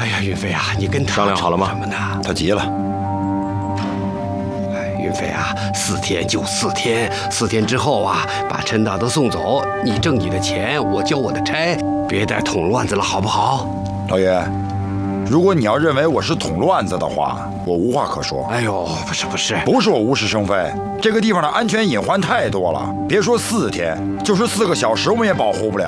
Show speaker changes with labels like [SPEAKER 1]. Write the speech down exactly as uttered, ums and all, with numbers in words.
[SPEAKER 1] 哎呀，云飞啊，你跟他
[SPEAKER 2] 商量好了吗？
[SPEAKER 1] 什么呢？
[SPEAKER 3] 他急了。
[SPEAKER 1] 哎，云飞啊，四天就四天，四天之后啊，把陈大德送走，你挣你的钱，我交我的差，别再捅乱子了，好不好？
[SPEAKER 3] 老爷，如果你要认为我是捅乱子的话，我无话可说。
[SPEAKER 1] 哎呦，不是不是，
[SPEAKER 3] 不是我无事生非，这个地方的安全隐患太多了，别说四天，就是四个小时我们也保护不了。